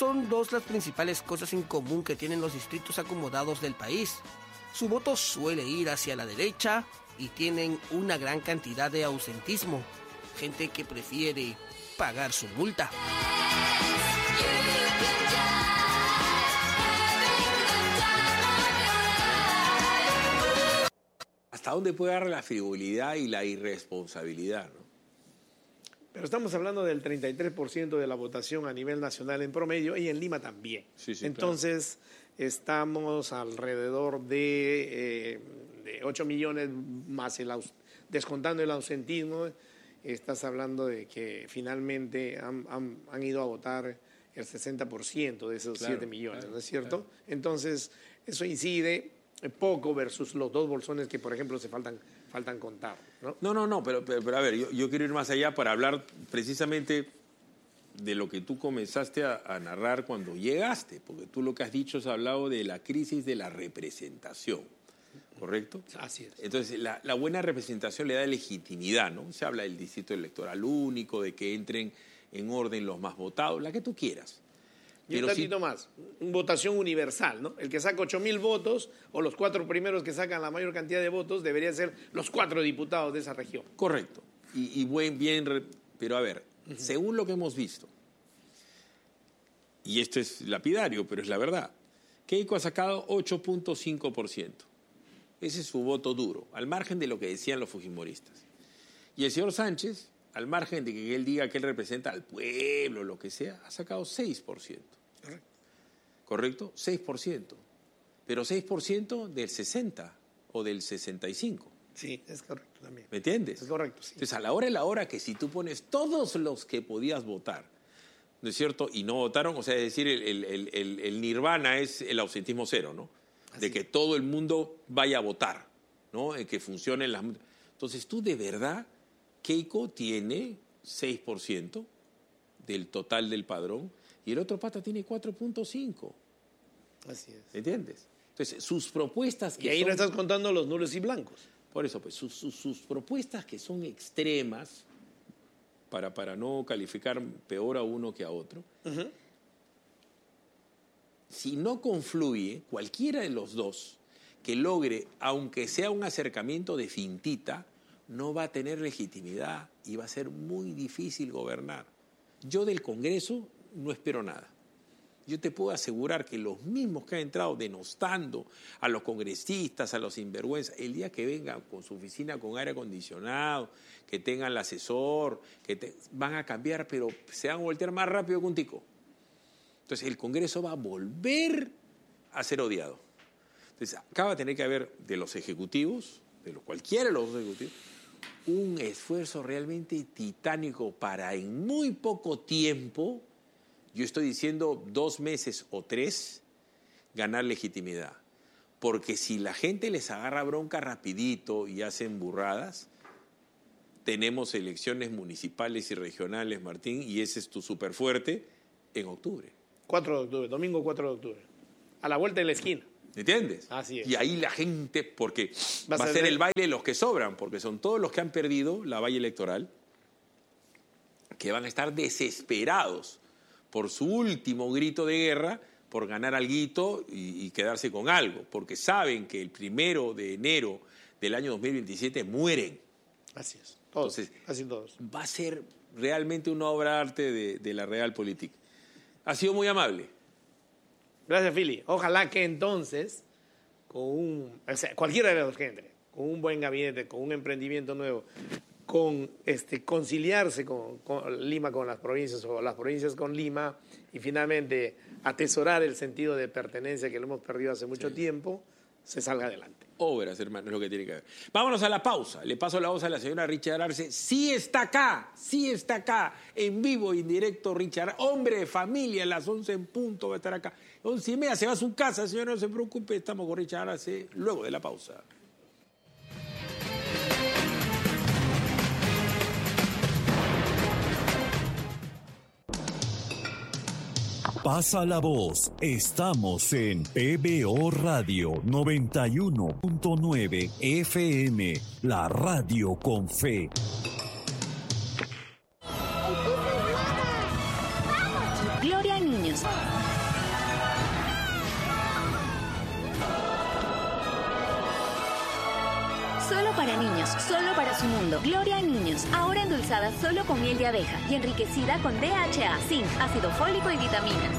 son dos las principales cosas en común que tienen los distritos acomodados del país. Su voto suele ir hacia la derecha y tienen una gran cantidad de ausentismo, gente que prefiere pagar su multa. ¿Hasta dónde puede dar la frivolidad y la irresponsabilidad, no? Pero estamos hablando del 33% de la votación a nivel nacional en promedio y en Lima también. Sí, entonces, claro, estamos alrededor de 8 millones más descontando el ausentismo. Estás hablando de que finalmente han ido a votar el 60% de esos 7 millones, ¿no es cierto? Claro. Entonces, eso incide poco versus los 2 bolsones que, por ejemplo, se faltan contar, ¿no? No, pero a ver, yo quiero ir más allá para hablar precisamente de lo que tú comenzaste a narrar cuando llegaste, porque tú lo que has dicho has hablado de la crisis de la representación, ¿correcto? Así es. Entonces, la buena representación le da legitimidad, ¿no? Se habla del distrito electoral único, de que entren en orden los más votados, la que tú quieras. Y un tantito más, votación universal, ¿no? El que saca 8,000 votos o los 4 primeros que sacan la mayor cantidad de votos deberían ser los 4 diputados de esa región. Correcto. Pero a ver, según lo que hemos visto, y esto es lapidario, pero es la verdad, Keiko ha sacado 8.5%. Ese es su voto duro, al margen de lo que decían los fujimoristas. Y el señor Sánchez, al margen de que él diga que él representa al pueblo, lo que sea, ha sacado 6%. ¿Correcto? 6%. Pero 6% del 60 o del 65. Sí, es correcto también. ¿Me entiendes? Es correcto, sí. Entonces, a la hora que si tú pones todos los que podías votar, ¿no es cierto? Y no votaron, o sea, es decir, el nirvana es el ausentismo cero, ¿no? De que todo el mundo vaya a votar, ¿no? Que funcionen las... Entonces, tú de verdad... Keiko tiene 6% del total del padrón y el otro pata tiene 4.5%. Así es. ¿Entiendes? Entonces, sus propuestas... Y ahí no estás contando los nulos y blancos. Por eso, pues, sus propuestas que son extremas, para no calificar peor a uno que a otro, si no confluye cualquiera de los dos que logre, aunque sea un acercamiento de fintita, no va a tener legitimidad y va a ser muy difícil gobernar. Yo del Congreso no espero nada. Yo te puedo asegurar que los mismos que han entrado denostando a los congresistas, a los sinvergüenzas, el día que vengan con su oficina con aire acondicionado, que tengan el asesor, van a cambiar, pero se van a voltear más rápido que un tico. Entonces el Congreso va a volver a ser odiado. Entonces acá va a tener que haber de los ejecutivos, cualquiera de los dos ejecutivos, un esfuerzo realmente titánico para en muy poco tiempo, yo estoy diciendo 2 meses o 3, ganar legitimidad. Porque si la gente les agarra bronca rapidito y hacen burradas, tenemos elecciones municipales y regionales, Martín, y ese es tu superfuerte, en octubre. 4 de octubre, domingo 4 de octubre. A la vuelta de la esquina. ¿Entiendes? Así es. Y ahí la gente, porque va a ser el baile de los que sobran, porque son todos los que han perdido la valla electoral, que van a estar desesperados por su último grito de guerra, por ganar alguito y quedarse con algo, porque saben que el 1 de enero del año 2027 mueren. Así es. Todos. Entonces, así todos. Va a ser realmente una obra de arte de la Realpolitik. Ha sido muy amable. Gracias, Philly. Ojalá que entonces, cualquiera de los que entre, con un buen gabinete, con un emprendimiento nuevo, con conciliarse con Lima con las provincias o las provincias con Lima y finalmente atesorar el sentido de pertenencia que lo hemos perdido hace mucho tiempo, se salga adelante. Obras, hermano, es lo que tiene que ver. Vámonos a la pausa. Le paso la voz a la señora Richard Arce. Sí está acá, en vivo, en directo, Richard. Hombre de familia, a las 11 en punto va a estar acá. 11:30 se va a su casa, señora, no se preocupe. Estamos con Richard Arce luego de la pausa. Pasa la voz. Estamos en PBO Radio 91.9 FM, la radio con fe. Gloria a niños. para niños, solo para su mundo. Gloria a niños, ahora endulzada solo con miel de abeja y enriquecida con DHA, zinc, ácido fólico y vitaminas.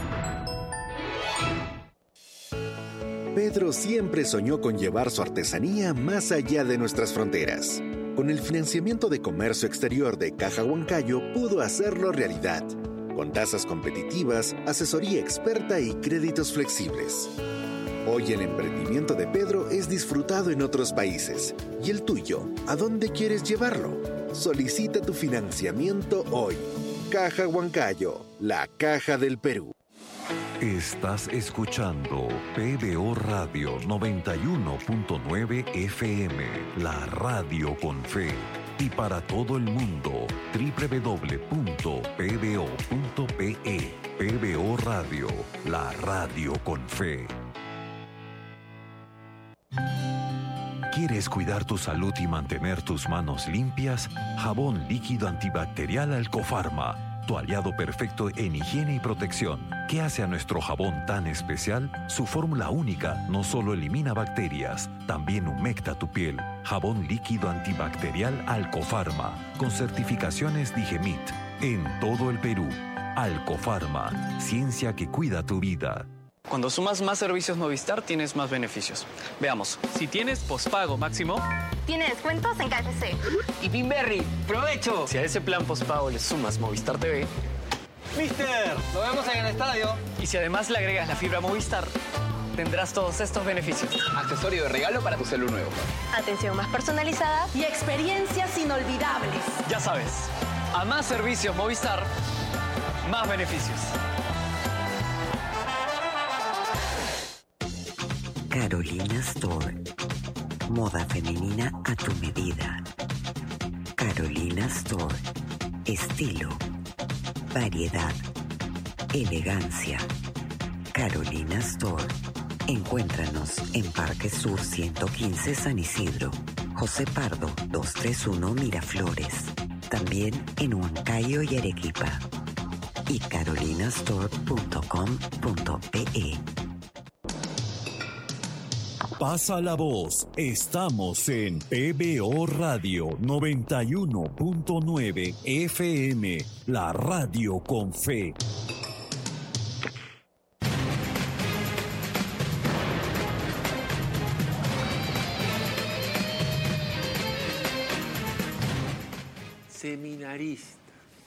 Pedro siempre soñó con llevar su artesanía más allá de nuestras fronteras. Con el financiamiento de comercio exterior de Caja Huancayo pudo hacerlo realidad, con tasas competitivas, asesoría experta y créditos flexibles. Hoy el emprendimiento de Pedro es disfrutado en otros países. ¿Y el tuyo? ¿A dónde quieres llevarlo? Solicita tu financiamiento hoy. Caja Huancayo, la caja del Perú. Estás escuchando PBO Radio 91.9 FM, la radio con fe. Y para todo el mundo, www.pbo.pe. PBO Radio, la radio con fe. ¿Quieres cuidar tu salud y mantener tus manos limpias? Jabón líquido antibacterial Alcofarma. Tu aliado perfecto en higiene y protección. ¿Qué hace a nuestro jabón tan especial? Su fórmula única no solo elimina bacterias, también humecta tu piel. Jabón líquido antibacterial Alcofarma, con certificaciones Digemit, en todo el Perú. Alcofarma, ciencia que cuida tu vida. Cuando sumas más servicios Movistar, tienes más beneficios. Veamos, si tienes pospago máximo... Tiene descuentos en KFC. Y Pinberry, ¡provecho! Si a ese plan pospago le sumas Movistar TV... ¡Mister! ¡Nos vemos en el estadio! Y si además le agregas la fibra Movistar, tendrás todos estos beneficios. Accesorio de regalo para tu celu nuevo. Atención más personalizada y experiencias inolvidables. Ya sabes, a más servicios Movistar, más beneficios. Carolina Store. Moda femenina a tu medida. Carolina Store. Estilo, variedad, elegancia. Carolina Store. Encuéntranos en Parque Sur 115 San Isidro, José Pardo 231 Miraflores. También en Huancayo y Arequipa. Y carolinastore.com.pe. Pasa la voz. Estamos en PBO Radio 91.9 FM, la radio con fe. Seminarista.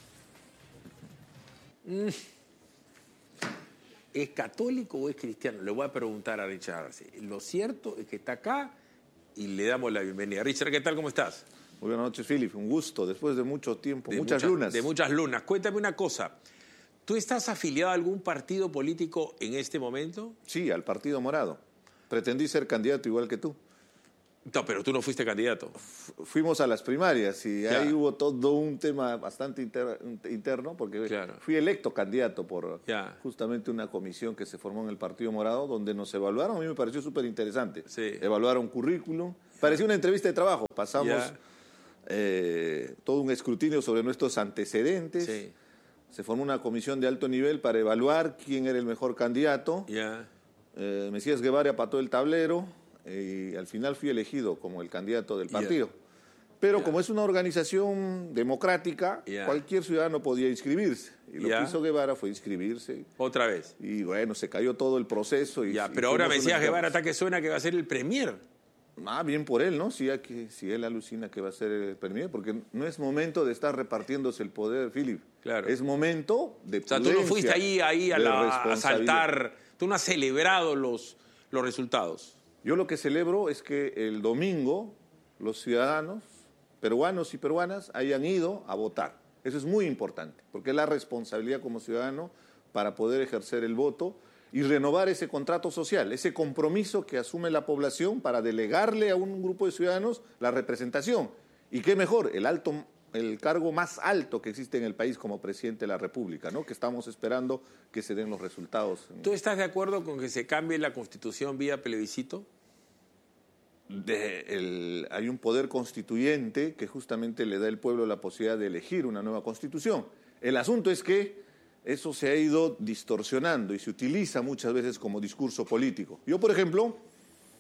¿Es católico o es cristiano? Le voy a preguntar a Richard Arce. Lo cierto es que está acá y le damos la bienvenida. Richard, ¿qué tal? ¿Cómo estás? Muy buenas noches, Philip. Un gusto, después de mucho tiempo, muchas lunas. De muchas lunas. Cuéntame una cosa. ¿Tú estás afiliado a algún partido político en este momento? Sí, al Partido Morado. Pretendí ser candidato igual que tú. No, pero tú no fuiste candidato. Fuimos a las primarias y ahí hubo todo un tema bastante interno porque fui electo candidato por justamente una comisión que se formó en el Partido Morado donde nos evaluaron. A mí me pareció súper interesante. Sí. Evaluaron currículum. Parecía una entrevista de trabajo. Pasamos todo un escrutinio sobre nuestros antecedentes. Sí. Se formó una comisión de alto nivel para evaluar quién era el mejor candidato. Mesías Guevara pató el tablero. Y al final fui elegido como el candidato del partido. Pero como es una organización democrática, cualquier ciudadano podía inscribirse. Y lo que hizo Guevara fue inscribirse. ¿Otra vez? Y bueno, se cayó todo el proceso. Pero ahora Mesías Guevara está que suena que va a ser el premier. Bien por él, ¿no? Si él alucina que va a ser el premier, porque no es momento de estar repartiéndose el poder, Philip. Claro. Es momento de prudencia. O sea, tú no fuiste ahí a saltar, tú no has celebrado los resultados. Yo lo que celebro es que el domingo los ciudadanos, peruanos y peruanas, hayan ido a votar. Eso es muy importante, porque es la responsabilidad como ciudadano para poder ejercer el voto y renovar ese contrato social, ese compromiso que asume la población para delegarle a un grupo de ciudadanos la representación. Y qué mejor, el cargo más alto que existe en el país como presidente de la República, ¿no? Que estamos esperando que se den los resultados. ¿Tú estás de acuerdo con que se cambie la Constitución vía plebiscito? Hay un poder constituyente que justamente le da al pueblo la posibilidad de elegir una nueva Constitución. El asunto es que eso se ha ido distorsionando y se utiliza muchas veces como discurso político. Yo, por ejemplo,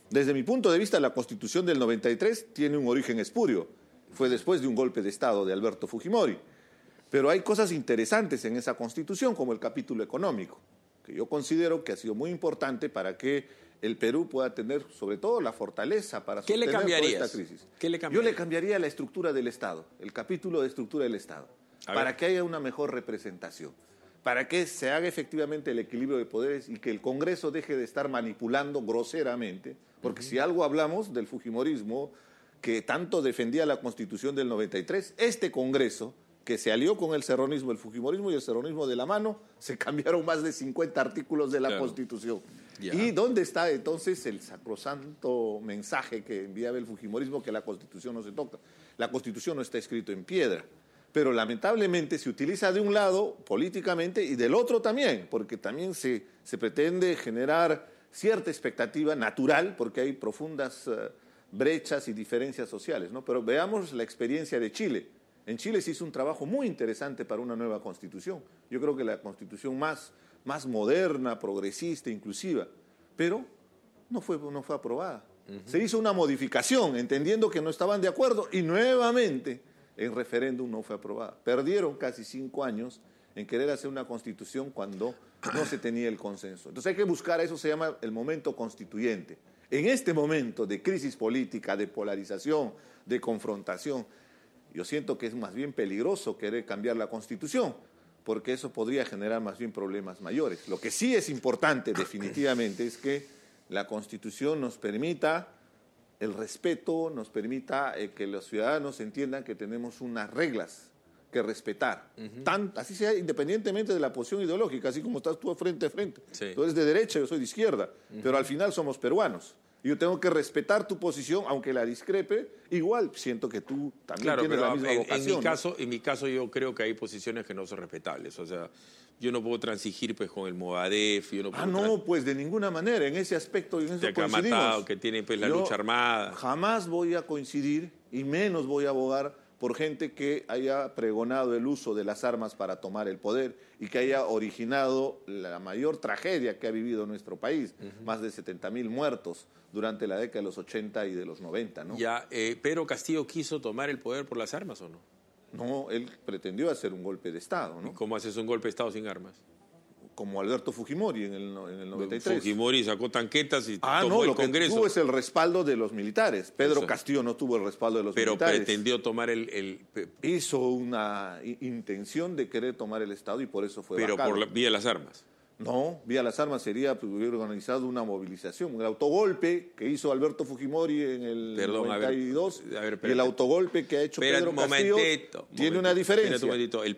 Desde mi punto de vista, la Constitución del 93 tiene un origen espurio. Fue después de un golpe de Estado de Alberto Fujimori. Pero hay cosas interesantes en esa Constitución, como el capítulo económico, que yo considero que ha sido muy importante para que el Perú pueda tener, sobre todo, la fortaleza para sostener toda esta crisis. ¿Qué le cambiarías? Yo le cambiaría la estructura del Estado, el capítulo de estructura del Estado, para que haya una mejor representación, para que se haga efectivamente el equilibrio de poderes y que el Congreso deje de estar manipulando groseramente, porque si algo hablamos del fujimorismo, que tanto defendía la Constitución del 93, este Congreso, que se alió con el serronismo, el fujimorismo y el serronismo de la mano, se cambiaron más de 50 artículos de la Constitución. Ya. ¿Y dónde está entonces el sacrosanto mensaje que enviaba el fujimorismo que la Constitución no se toca? La Constitución no está escrito en piedra, pero lamentablemente se utiliza de un lado políticamente y del otro también, porque también se pretende generar cierta expectativa natural, porque hay profundas brechas y diferencias sociales, ¿no? Pero veamos la experiencia de Chile. En Chile se hizo un trabajo muy interesante para una nueva constitución. Yo creo que la constitución más moderna, progresista, inclusiva, pero no fue aprobada. Se hizo una modificación, entendiendo que no estaban de acuerdo, y nuevamente en referéndum no fue aprobada. Perdieron casi 5 años en querer hacer una constitución cuando no se tenía el consenso. Entonces hay que buscar, eso se llama el momento constituyente. En este momento de crisis política, de polarización, de confrontación, yo siento que es más bien peligroso querer cambiar la Constitución, porque eso podría generar más bien problemas mayores. Lo que sí es importante, definitivamente, es que la Constitución nos permita el respeto, nos permita que los ciudadanos entiendan que tenemos unas reglas que respetar, así sea independientemente de la posición ideológica, así como estás tú frente a frente. Sí. Tú eres de derecha, yo soy de izquierda, pero al final somos peruanos. Yo tengo que respetar tu posición, aunque la discrepe, igual siento que tú también tienes la misma vocación. En mi caso yo creo que hay posiciones que no son respetables, o sea, yo no puedo transigir pues con el Movadef. No, pues de ninguna manera, en ese aspecto y en eso coincidimos. Matado, que tiene pues la lucha armada. Jamás voy a coincidir y menos voy a abogar por gente que haya pregonado el uso de las armas para tomar el poder y que haya originado la mayor tragedia que ha vivido nuestro país, más de 70.000 muertos durante la década de los 80 y de los 90, ¿no? Ya, ¿Pedro Castillo quiso tomar el poder por las armas o no? No, él pretendió hacer un golpe de Estado, ¿no? ¿Y cómo haces un golpe de Estado sin armas? Como Alberto Fujimori en el 93. Fujimori sacó tanquetas y tomó el Congreso. Lo que tuvo es el respaldo de los militares. Pedro Castillo no tuvo el respaldo de los militares. Pero pretendió tomar Hizo una intención de querer tomar el Estado y por eso fue vacado. Pero por vía de las armas. No, vía las armas sería hubiera organizado una movilización. El autogolpe que hizo Alberto Fujimori en el 92 y el autogolpe que ha hecho Pedro Castillo tiene una diferencia. El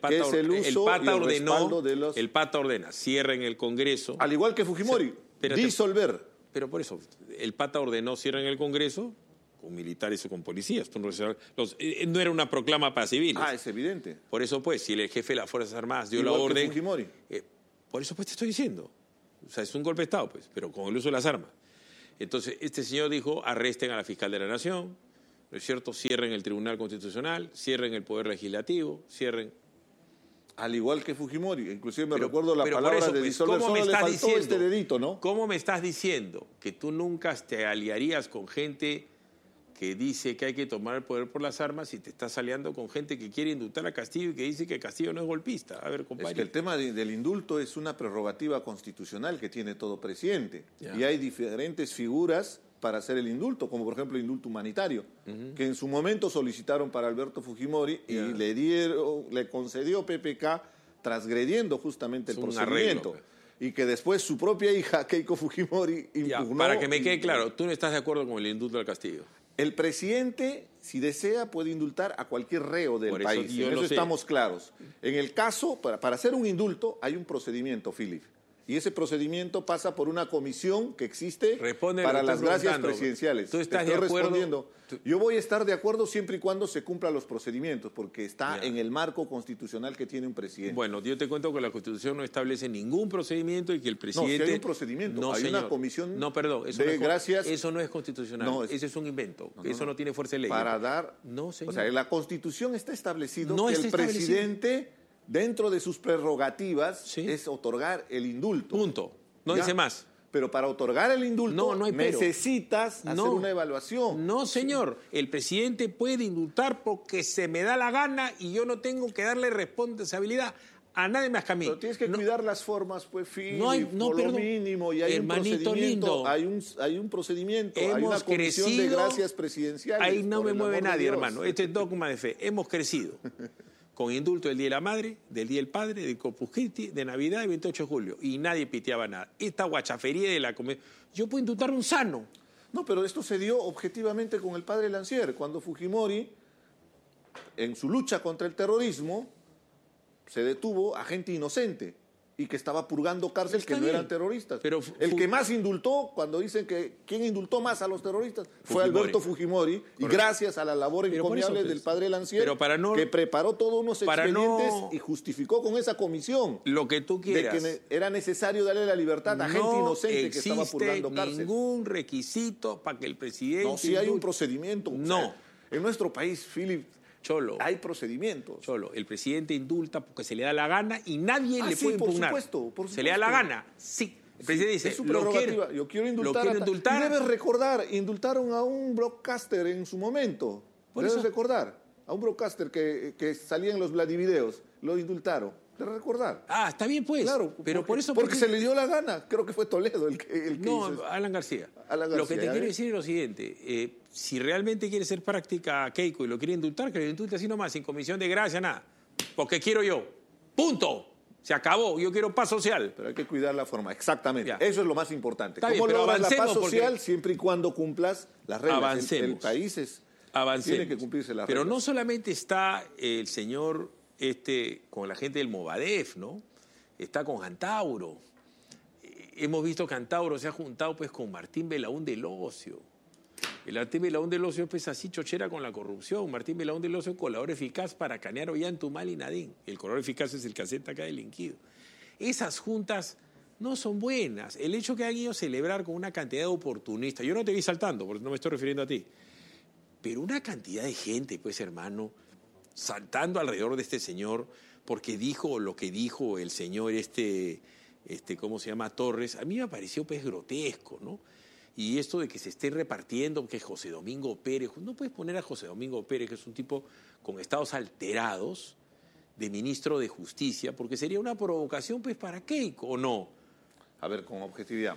PATA ordena, cierren el Congreso. Al igual que Fujimori, disolver. Pero por eso, el PATA ordenó cierren el Congreso con militares o con policías. No era una proclama para civiles. Es evidente. Por eso, pues, si el jefe de las Fuerzas Armadas dio la orden... Que Fujimori. Por eso pues te estoy diciendo, o sea, es un golpe de Estado, pues, pero con el uso de las armas. Entonces, este señor dijo, arresten a la fiscal de la Nación, ¿no es cierto? Cierren el Tribunal Constitucional, cierren el Poder Legislativo, cierren... Al igual que Fujimori, inclusive recuerdo la palabra eso, de disolver, solo le faltó este dedito, ¿no? ¿Cómo me estás diciendo que tú nunca te aliarías con gente que dice que hay que tomar el poder por las armas y te estás aliando con gente que quiere indultar a Castillo y que dice que Castillo no es golpista? A ver, compadre. Es que el tema del indulto es una prerrogativa constitucional que tiene todo presidente. Y hay diferentes figuras para hacer el indulto, como por ejemplo el indulto humanitario, que en su momento solicitaron para Alberto Fujimori y le concedió PPK transgrediendo justamente el procedimiento. Y que después su propia hija, Keiko Fujimori, impugnó. Para que me quede claro, tú no estás de acuerdo con el indulto al Castillo. El presidente, si desea, puede indultar a cualquier reo del país. En eso estamos claros. En el caso, para hacer un indulto, hay un procedimiento, Philip. Y ese procedimiento pasa por una comisión que existe para las gracias presidenciales. ¿Tú estás de acuerdo? Respondiendo. Yo voy a estar de acuerdo siempre y cuando se cumplan los procedimientos, porque está en el marco constitucional que tiene un presidente. Bueno, yo te cuento que la Constitución no establece ningún procedimiento y que el presidente... No, si hay un procedimiento, hay una comisión gracias. Eso no es constitucional, ese es un invento, eso no tiene fuerza de ley. Para dar... No, señor. O sea, en la Constitución está establecido que el presidente, dentro de sus prerrogativas, es otorgar el indulto. Punto. No dice más. Pero para otorgar el indulto necesitas hacer una evaluación. No, señor. El presidente puede indultar porque se me da la gana y yo no tengo que darle responsabilidad a nadie más que a mí. Pero tienes que cuidar las formas, pues, Philip, por lo mínimo. Y hay hermanito un procedimiento, lindo. hay un procedimiento, Hemos hay una comisión crecido, de gracias presidenciales. Ahí no me mueve nadie, hermano. Este es dogma de fe. Hemos crecido con indulto del Día de la Madre, del Día del Padre, del Corpus Christi, de Navidad y 28 de julio. Y nadie piteaba nada. Esta guachafería de la comedia. Yo puedo indultar un sano. No, pero esto se dio objetivamente con el padre Lancier, cuando Fujimori, en su lucha contra el terrorismo, se detuvo a gente inocente y que estaba purgando cárcel, que no eran terroristas. Pero el que más indultó, cuando dicen que quién indultó más a los terroristas, fue Alberto Fujimori. Correcto. Y gracias a la labor encomiable del padre Lancier, que preparó todos unos expedientes y justificó con esa comisión lo que tú quieras, de que era necesario darle la libertad a gente inocente que estaba purgando cárcel. No existe ningún requisito para que el presidente... No, sí hay un procedimiento. No. O sea, en nuestro país, Philip, Cholo, hay procedimientos. Cholo, el presidente indulta porque se le da la gana y nadie le puede impugnar. Por supuesto. Se le da la gana, sí. El presidente dice, es su prerrogativa. Yo quiero indultar. Y debes recordar, indultaron a un broadcaster en su momento. Debes recordar, a un broadcaster que salía en los Vladivideos. Lo indultaron. Debes recordar. Ah, está bien pues. Claro, pero por eso... Porque se le dio la gana. Creo que fue Toledo el que no, hizo eso. Alan García. Lo que te quiero decir es lo siguiente. Si realmente quiere ser práctica Keiko y lo quiere indultar, que lo indulte así nomás, sin comisión de gracia, nada. Porque quiero yo. ¡Punto! Se acabó. Yo quiero paz social. Pero hay que cuidar la forma. Exactamente. Ya. Eso es lo más importante. ¿Cómo logras la paz social? Siempre y cuando cumplas las reglas. Avancemos. El país Avancemos. Tiene que cumplirse las Pero reglas. no solamente está el señor con la gente del Movadef, ¿no? Está con Antauro. Hemos visto que Antauro se ha juntado pues con Martín Belaún del Ocio. El Martín Belaún del Ocio pues así chochera con la corrupción. Martín Belaún del Ocio, colador eficaz para Canear, Ollantumal y Nadín. El colador eficaz es el que acepta acá delinquido. Esas juntas no son buenas. El hecho que han ido a celebrar con una cantidad de oportunistas, yo no te vi saltando, porque no me estoy refiriendo a ti, pero una cantidad de gente, pues hermano, saltando alrededor de este señor, porque dijo lo que dijo el señor ¿cómo se llama? Torres, a mí me pareció pues grotesco, ¿no? Y esto de que se esté repartiendo, que José Domingo Pérez, no puedes poner a José Domingo Pérez, que es un tipo con estados alterados, de ministro de Justicia, porque sería una provocación pues para Keiko, ¿o no? A ver, con objetividad.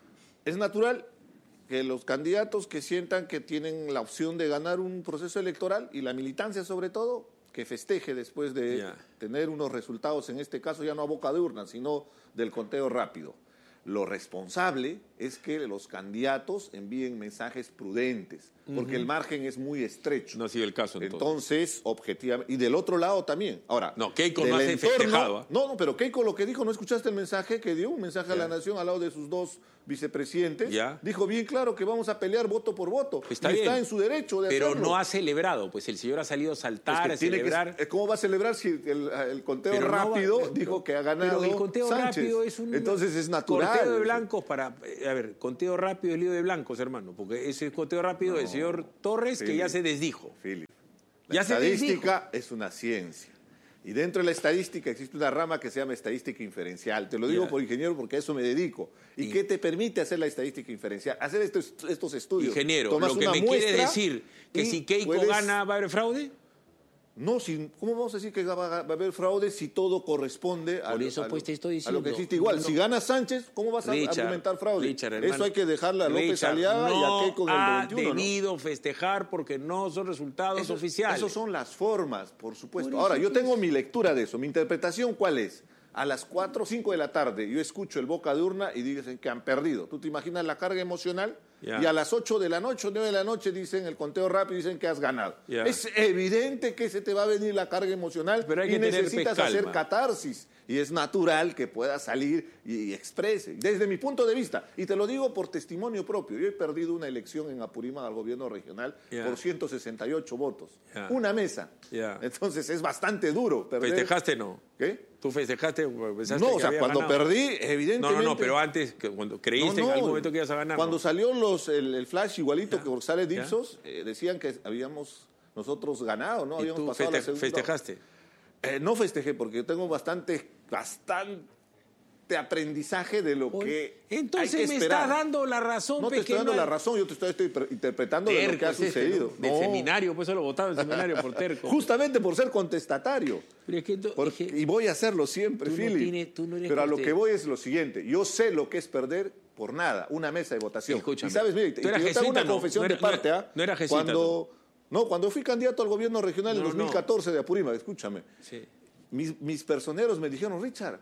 Es natural que los candidatos que sientan que tienen la opción de ganar un proceso electoral, y la militancia sobre todo, que festeje después de tener unos resultados, en este caso ya no a boca de urna, sino del conteo rápido. Lo responsable es que los candidatos envíen mensajes prudentes, porque el margen es muy estrecho. No ha sido el caso entonces objetivamente. Y del otro lado también. Ahora, no, Keiko no hace festejado. No, pero Keiko lo que dijo, ¿no escuchaste el mensaje que dio? Un mensaje a la nación al lado de sus dos vicepresidentes. Dijo bien claro que vamos a pelear voto por voto. Está en su derecho de hacerlo. Pero no ha celebrado, pues el señor ha salido a saltar, a celebrar. ¿Cómo va a celebrar si el conteo rápido dijo que ha ganado Pero el conteo Sánchez? Rápido es un... Entonces es natural. Conteo de blancos para... A ver, conteo rápido es lío de blancos, hermano, porque ese conteo rápido del señor Torres, que ya se desdijo. La estadística es una ciencia. Y dentro de la estadística existe una rama que se llama estadística inferencial. Te lo digo por ingeniero porque a eso me dedico. ¿Y qué te permite hacer la estadística inferencial? Hacer estos estudios. Ingeniero, lo que me quiere decir que si Keiko gana, ¿va a haber fraude? No, ¿cómo vamos a decir que va a haber fraude si todo corresponde a, Por eso, pues, te estoy diciendo, a lo que existe? Igual, si gana Sánchez, ¿cómo vas a argumentar fraude? Eso hay que dejarle a López Aliaga y a Keiko del 21. No ha debido festejar porque no son resultados oficiales. Esas son las formas, por supuesto. Ahora, yo tengo mi lectura de eso. Mi interpretación, ¿cuál es? A las 4 o 5 de la tarde yo escucho el boca de urna y dicen que han perdido. ¿Tú te imaginas la carga emocional? Y a las 8 de la noche, 9 de la noche dicen el conteo rápido, dicen que has ganado. Es evidente que se te va a venir la carga emocional, pero hay que necesitas hacer catarsis. Y es natural que pueda salir y exprese. Desde mi punto de vista, y te lo digo por testimonio propio, yo he perdido una elección en Apurímac al gobierno regional por 168 votos. Una mesa. Entonces es bastante duro perder. ¿Festejaste no? ¿Qué? ¿Tú festejaste? No, o sea, cuando perdí, evidentemente... No, pero antes, cuando creíste en algún momento que ibas a ganar. Cuando salió el flash igualito que sale de Ipsos, decían que habíamos nosotros ganado, ¿no? ¿Y tú pasado la segunda. festejaste? No festejé porque yo tengo bastante de aprendizaje de lo que entonces hay que esperar. Me estás dando la razón. No te estoy dando la razón, yo te estoy interpretando de lo que ha sucedido. Del seminario, pues eso lo votaron del seminario por terco. Justamente por ser contestatario. Pero es que y voy a hacerlo siempre, Philip. Pero a lo que voy es lo siguiente. Yo sé lo que es perder por nada, una mesa de votación. Escúchame. Y sabes, mira, yo te hago una confesión de parte. No era jesuita. Cuando fui candidato al gobierno regional en 2014 de Apurímac, escúchame. Sí. Mis personeros me dijeron, Richard,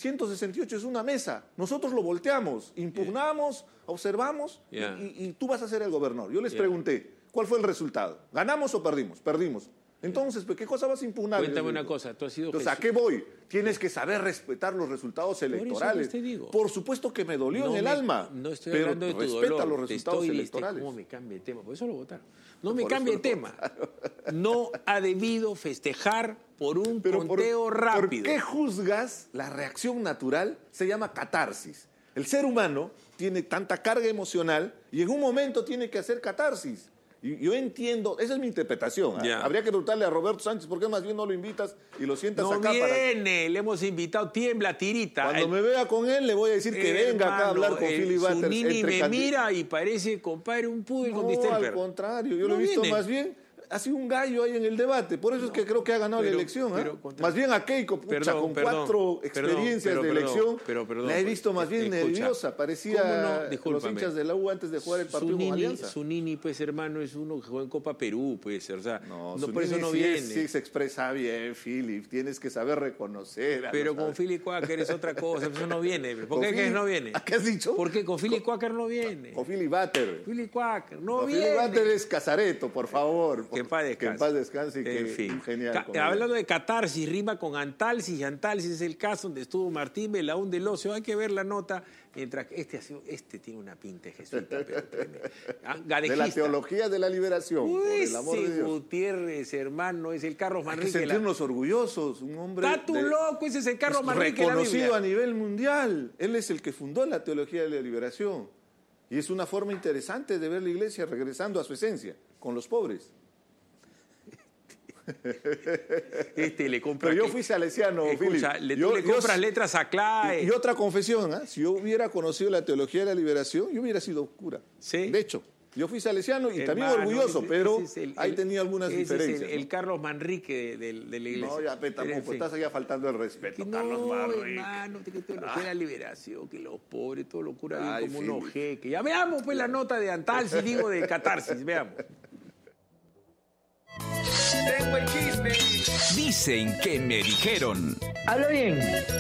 168 es una mesa, nosotros lo volteamos, impugnamos, observamos y tú vas a ser el gobernador. Yo les pregunté, ¿cuál fue el resultado? ¿Ganamos o perdimos? Perdimos. Entonces, ¿qué cosa vas a impugnar? Cuéntame una cosa, tú has sido... Entonces, ¿a qué voy? Tienes que saber respetar los resultados electorales. Por eso te digo. Por supuesto que me dolió en el alma. No estoy pero hablando de tu respeta dolor. los resultados electorales. ¿Cómo me cambia de tema? Por eso lo votaron. No me cambie de tema. No ha debido festejar por un conteo rápido. ¿Por qué juzgas la reacción natural? Se llama catarsis. El ser humano tiene tanta carga emocional y en un momento tiene que hacer catarsis. Y yo entiendo, esa es mi interpretación. Habría que preguntarle a Roberto Sánchez por qué más bien no lo invitas y lo sientas acá. No viene, le hemos invitado, tiembla, tirita. Cuando me vea con él le voy a decir que venga acá a hablar con Philip Butters. Nini me mira y parece, compadre, un pudel con distemper. Al contrario, yo lo he visto más bien... Ha sido un gallo ahí en el debate, por eso es que creo que ha ganado la elección. Más bien a Keiko, con 4 experiencias de elección, la he visto más bien nerviosa, parecía los hinchas de la U antes de jugar el partido con Alianza. Su Nini, pues hermano, es uno que jugó en Copa Perú, pues, o sea, no por eso no viene. Sí se expresa bien, Philip, tienes que saber reconocer. Pero con Philip Quaker es otra cosa, eso no viene. ¿Por qué no viene? ¿Qué has dicho? ¿Por qué con Philip Quaker no viene? Con Philip Butters. Philip Quaker no viene. Philip Butters es Casareto, por favor. Que en paz descanse y que en fin. Genial. Hablando de catarsis, rima con antalsis, y antalsis es el caso donde estuvo Martín Belaún del Ocio. Hay que ver la nota, mientras que este tiene una pinta de jesuita. De la teología de la liberación, por el amor de Dios. Gutiérrez, hermano, es el Carlos Manrique. Hay que sentirnos orgullosos, un hombre... ¡Está tú loco! Ese es el Carlos Manrique. Reconocido a nivel mundial. Él es el que fundó la teología de la liberación. Y es una forma interesante de ver la iglesia regresando a su esencia, con los pobres. Le compra. Pero yo fui salesiano, escucha, le compras letras a Clay. Y otra confesión, si yo hubiera conocido la teología de la liberación, yo hubiera sido cura. ¿Sí? De hecho, yo fui salesiano y también orgulloso, pero ahí tenía algunas diferencias. Es el Carlos Manrique de la iglesia. No, ya tampoco, estás allá faltando el respeto, Carlos Manrique. Hermano, que teología de la liberación, que los pobres, todo lo cura bien como unos jeques. Ya veamos pues la nota de Antalsis, digo de catarsis, veamos. Tengo el chisme. Dicen que me dijeron. Habla bien.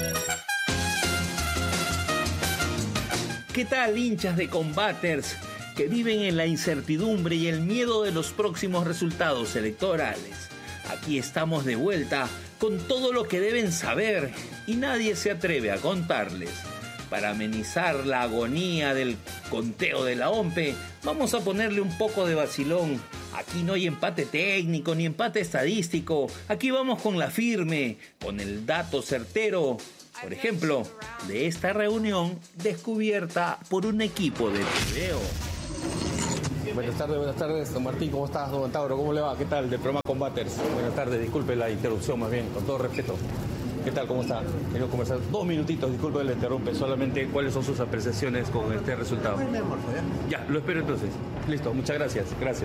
¿Qué tal, hinchas de Combaters que viven en la incertidumbre y el miedo de los próximos resultados electorales? Aquí estamos de vuelta con todo lo que deben saber y nadie se atreve a contarles. Para amenizar la agonía del conteo de la OMPE, vamos a ponerle un poco de vacilón. Aquí no hay empate técnico ni empate estadístico. Aquí vamos con la firme, con el dato certero. Por ejemplo, de esta reunión descubierta por un equipo de TVO. Buenas tardes, don Martín, ¿cómo estás? Don Tauro, ¿cómo le va? ¿Qué tal? Del programa Combaters. Buenas tardes, disculpe la interrupción más bien, con todo respeto. ¿Qué tal? ¿Cómo está? Quiero conversar 2 minutitos, disculpe, le interrumpe. Solamente, ¿cuáles son sus apreciaciones con este resultado? Ya, lo espero entonces. Listo, muchas gracias. Gracias.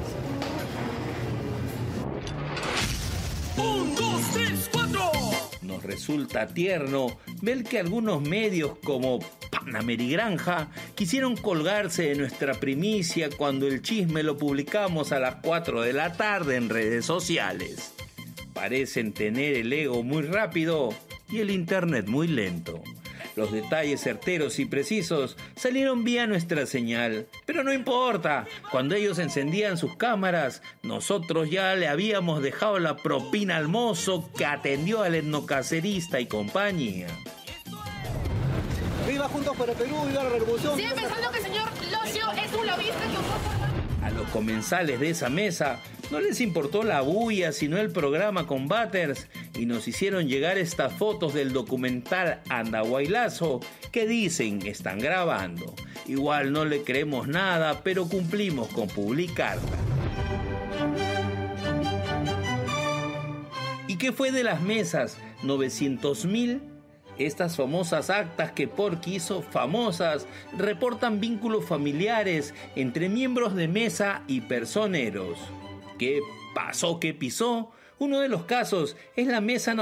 1, 2, 3, 4. Nos resulta tierno ver que algunos medios como Panamerigranja quisieron colgarse de nuestra primicia cuando el chisme lo publicamos a las 4 de la tarde en redes sociales. Parecen tener el ego muy rápido y el internet muy lento. Los detalles certeros y precisos salieron vía nuestra señal, pero no importa. Cuando ellos encendían sus cámaras, nosotros ya le habíamos dejado la propina al mozo que atendió al etnocacerista y compañía. Viva Juntos por el Perú, viva la revolución. Sigue pensando que el señor Locio es un lobista que... A los comensales de esa mesa no les importó la bulla, sino el programa Combaters, y nos hicieron llegar estas fotos del documental Andahuaylazo que dicen están grabando. Igual no le creemos nada, pero cumplimos con publicarla. ¿Y qué fue de las mesas? 900.000, Estas famosas actas que Porky hizo famosas reportan vínculos familiares entre miembros de mesa y personeros. ¿Qué pasó? ¿Qué pisó? Uno de los casos es la mesa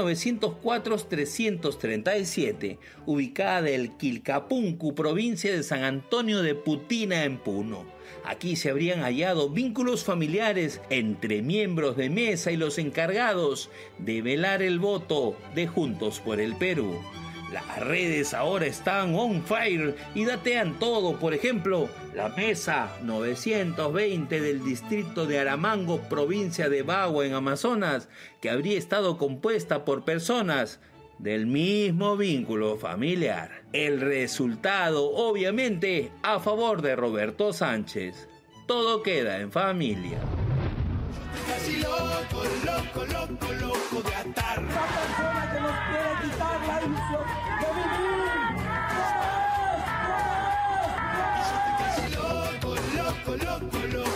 904-337, ubicada en Quilcapuncu, provincia de San Antonio de Putina, en Puno. Aquí se habrían hallado vínculos familiares entre miembros de mesa y los encargados de velar el voto de Juntos por el Perú. Las redes ahora están on fire y datean todo. Por ejemplo, la mesa 920 del distrito de Aramango, provincia de Bagua, en Amazonas, que habría estado compuesta por personas del mismo vínculo familiar. El resultado, obviamente, a favor de Roberto Sánchez. Todo queda en familia. Casi loco, loco, loco, loco de atar. La persona que nos quiere quitar la ilusión de vivir. Casi loco, loco, loco, loco.